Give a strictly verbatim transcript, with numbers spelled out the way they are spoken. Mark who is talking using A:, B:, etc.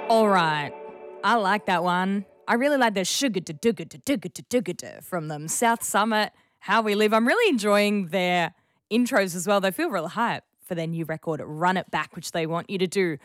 A: All right. I like that one. I really like the sugar to dugga to dugga to dugga to from them. South Summit, How We Live. I'm really enjoying their intros as well. They feel real hype for their new record, Run It Back, which they want you to do